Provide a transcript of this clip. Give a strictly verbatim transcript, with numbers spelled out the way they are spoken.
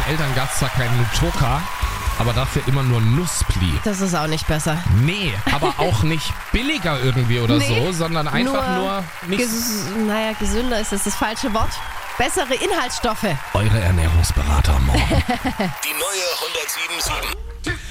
Eltern gab es zwar keinen Nutoka, aber dafür immer nur Nusspli. Das ist auch nicht besser. Nee, aber auch nicht billiger irgendwie oder Nee, so, sondern einfach nur, nur nicht ges- naja, gesünder ist das das falsche Wort. Bessere Inhaltsstoffe. eure Ernährungsberater morgen. Die neue hundertsieben Komma sieben.